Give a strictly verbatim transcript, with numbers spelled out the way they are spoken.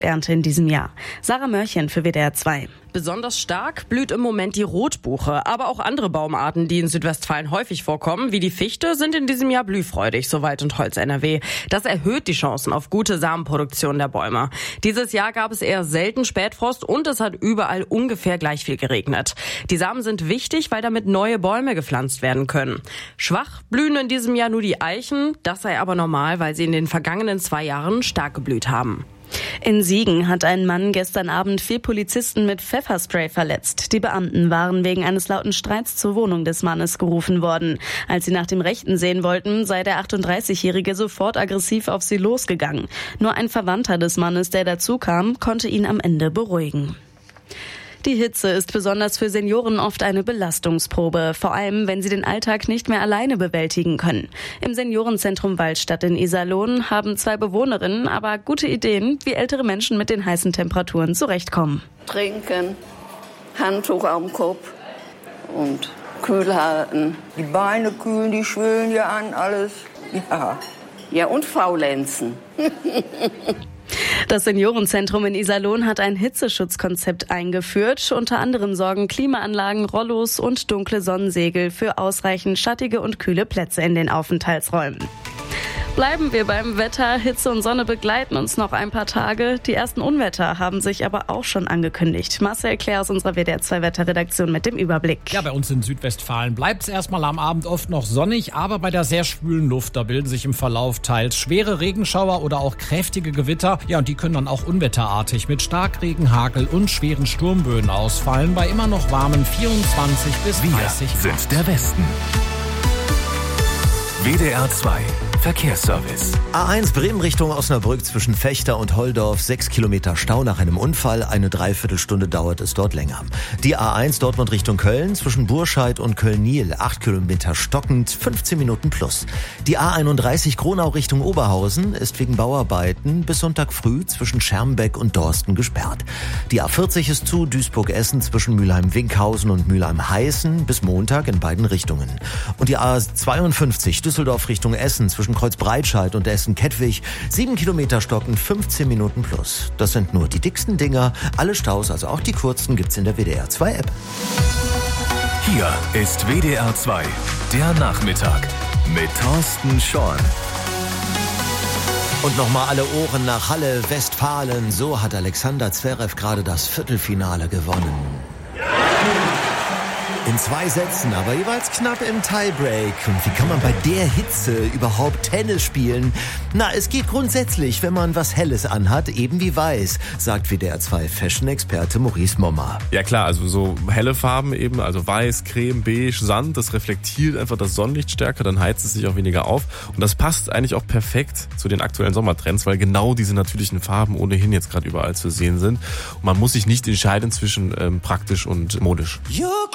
Ernte in diesem Jahr. Sarah Mörchen für W D R zwei. Besonders stark blüht im Moment die Rotbuche, aber auch andere Baumarten, die in Südwestfalen häufig vorkommen, wie die Fichte, sind in diesem Jahr blühfreudig, so Wald und Holz N R W. Das erhöht die Chancen auf gute Samenproduktion der Bäume. Dieses Jahr gab es eher selten Spätfrost und es hat überall ungefähr gleich viel geregnet. Die Samen sind wichtig, weil damit neue Bäume gepflanzt werden können. Schwach blühen in diesem Jahr nur die Eichen, das sei aber normal, weil sie in den vergangenen zwei Jahren stark geblüht haben. In Siegen hat ein Mann gestern Abend vier Polizisten mit Pfefferspray verletzt. Die Beamten waren wegen eines lauten Streits zur Wohnung des Mannes gerufen worden. Als sie nach dem Rechten sehen wollten, sei der achtunddreißigjährige sofort aggressiv auf sie losgegangen. Nur ein Verwandter des Mannes, der dazukam, konnte ihn am Ende beruhigen. Die Hitze ist besonders für Senioren oft eine Belastungsprobe, vor allem wenn sie den Alltag nicht mehr alleine bewältigen können. Im Seniorenzentrum Waldstadt in Iserlohn haben zwei Bewohnerinnen aber gute Ideen, wie ältere Menschen mit den heißen Temperaturen zurechtkommen. Trinken, Handtuch am Kopf und kühl halten. Die Beine kühlen, die schwillen ja an, alles. Ja, ja und faulenzen. Das Seniorenzentrum in Iserlohn hat ein Hitzeschutzkonzept eingeführt. Unter anderem sorgen Klimaanlagen, Rollos und dunkle Sonnensegel für ausreichend schattige und kühle Plätze in den Aufenthaltsräumen. Bleiben wir beim Wetter. Hitze und Sonne begleiten uns noch ein paar Tage. Die ersten Unwetter haben sich aber auch schon angekündigt. Marcel Claire aus unserer W D R zwei Wetterredaktion mit dem Überblick. Ja, bei uns in Südwestfalen bleibt es erstmal am Abend oft noch sonnig, aber bei der sehr schwülen Luft, da bilden sich im Verlauf teils schwere Regenschauer oder auch kräftige Gewitter. Ja, und die können dann auch unwetterartig mit Starkregen, Hagel und schweren Sturmböen ausfallen bei immer noch warmen vierundzwanzig bis dreißig Grad. Wir sind der Westen. W D R zwei Verkehrsservice. A eins Bremen Richtung Osnabrück zwischen Fechter und Holdorf. Sechs Kilometer Stau nach einem Unfall. Eine Dreiviertelstunde dauert es dort länger. Die A eins Dortmund Richtung Köln zwischen Burscheid und Köln-Niel. Acht Kilometer stockend, fünfzehn Minuten plus. Die A einunddreißig Gronau Richtung Oberhausen ist wegen Bauarbeiten bis Sonntag früh zwischen Schermbeck und Dorsten gesperrt. Die A vierzig ist zu Duisburg-Essen zwischen Mülheim-Winkhausen und Mülheim-Heißen bis Montag in beiden Richtungen. Und die A zweiundfünfzig Düsseldorf Richtung Essen zwischen Kreuzbreitscheid und Essen-Kettwig. Sieben Kilometer stocken, fünfzehn Minuten plus. Das sind nur die dicksten Dinger. Alle Staus, also auch die kurzen, gibt's in der W D R zwei App. Hier ist W D R zwei, der Nachmittag mit Thorsten Schorn. Und nochmal alle Ohren nach Halle, Westfalen. So hat Alexander Zverev gerade das Viertelfinale gewonnen. In zwei Sätzen, aber jeweils knapp im Tiebreak. Und wie kann man bei der Hitze überhaupt Tennis spielen? Na, es geht grundsätzlich, wenn man was Helles anhat, eben wie weiß, sagt W D R zwei Fashion-Experte Maurice Mommer. Ja klar, also so helle Farben eben, also weiß, Creme, Beige, Sand, das reflektiert einfach das Sonnenlicht stärker, dann heizt es sich auch weniger auf. Und das passt eigentlich auch perfekt zu den aktuellen Sommertrends, weil genau diese natürlichen Farben ohnehin jetzt gerade überall zu sehen sind. Und man muss sich nicht entscheiden zwischen ähm, praktisch und modisch.